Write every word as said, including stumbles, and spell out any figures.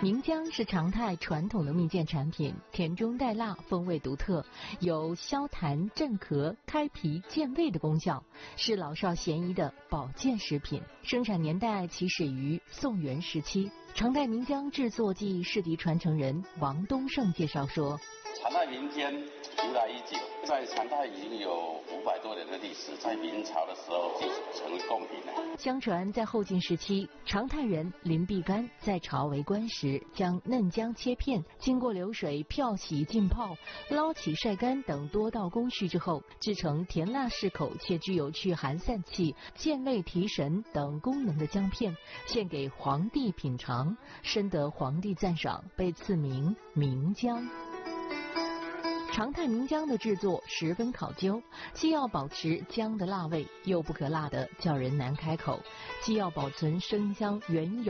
明姜是常态传统的蜜饯产品，甜中带辣，风味独特，有消痰、镇咳、开脾、健胃的功效，是老少咸宜的保健食品。生产年代起始于宋元时期。常态明姜制作暨世笛传承人王东胜介绍说， 常态明姜由来已久，在常态已经有五百多年的历史，在明朝的时候就成为贡品了。 相传在后晋时期，常态人林必干在朝为官时，将嫩姜切片，经过流水漂洗浸泡，捞起晒干等多道工序之后，制成甜辣适口且具有去寒散气、健胃提神等功能的姜片，献给皇帝品尝，深得皇帝赞赏，被赐名明姜。常态明姜的制作十分考究，既要保持姜的辣味，又不可辣得叫人难开口，既要保存生姜原有